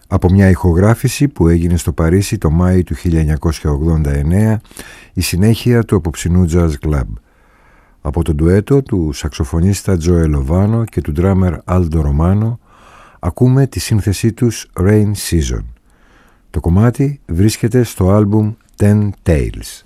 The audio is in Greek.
Από μια ηχογράφηση που έγινε στο Παρίσι το Μάη του 1989, η συνέχεια του απόψινού Jazz Club. Από το ντουέτο του σαξοφωνίστα Τζοε Λοβάνο και του ντράμερ Άλντο Ρωμάνο ακούμε τη σύνθεσή τους Rain Season. Το κομμάτι βρίσκεται στο άλμπουμ Ten Tales.